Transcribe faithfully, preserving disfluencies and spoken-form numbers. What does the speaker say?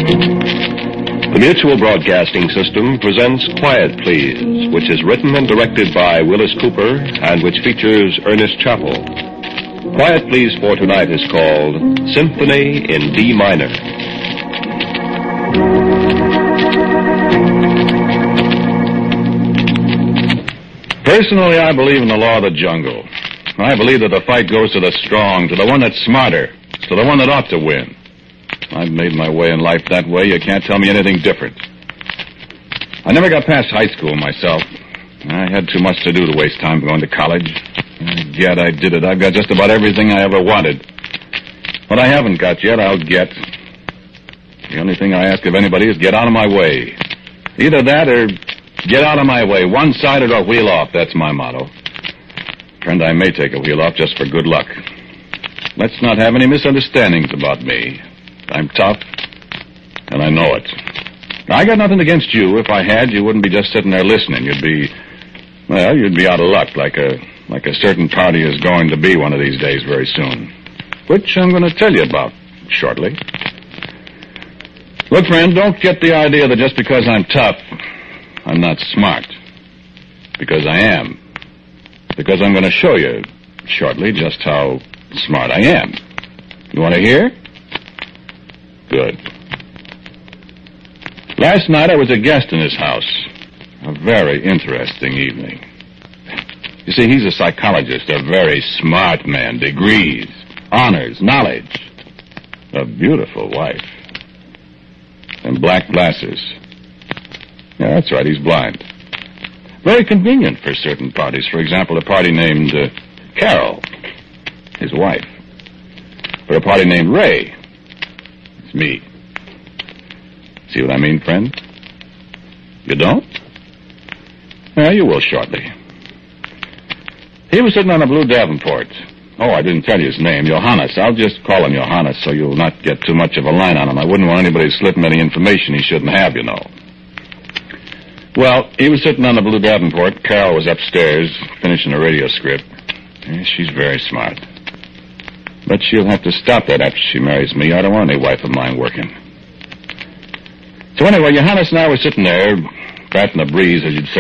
The Mutual Broadcasting System presents Quiet Please, which is written and directed by Willis Cooper and which features Ernest Chappell. Quiet Please for tonight is called Symphony in D Minor. Personally, I believe in the law of the jungle. I believe that the fight goes to the strong, to the one that's smarter, to the one that ought to win. I've made my way in life that way. You can't tell me anything different. I never got past high school myself. I had too much to do to waste time going to college. Yet I did it. I've got just about everything I ever wanted. What I haven't got yet, I'll get. The only thing I ask of anybody is get out of my way. Either that or get out of my way. One sided or wheel off. That's my motto. Friend, I may take a wheel off just for good luck. Let's not have any misunderstandings about me. I'm tough, and I know it. Now, I got nothing against you. If I had, you wouldn't be just sitting there listening. You'd be, well, you'd be out of luck, like a like a certain party is going to be one of these days very soon, which I'm going to tell you about shortly. Look, friend, don't get the idea that just because I'm tough, I'm not smart. Because I am. Because I'm going to show you shortly just how smart I am. You want to hear? Good. Last night I was a guest in his house. A very interesting evening. You see, he's a psychologist, a very smart man, degrees, honors, knowledge. A beautiful wife. And black glasses. Yeah, that's right, he's blind. Very convenient for certain parties. For example, a party named uh, Carol, his wife. For a party named Ray, it's me. See what I mean, friend? You don't? Well, you will shortly. He was sitting on a blue Davenport. Oh, I didn't tell you his name, Johannes. I'll just call him Johannes so you'll not get too much of a line on him. I wouldn't want anybody to slip him any information he shouldn't have, you know. Well, he was sitting on the blue Davenport. Carol was upstairs finishing a radio script. Yeah, she's very smart. But she'll have to stop that after she marries me. I don't want any wife of mine working. So anyway, Johannes and I were sitting there, batting the breeze, as you'd say,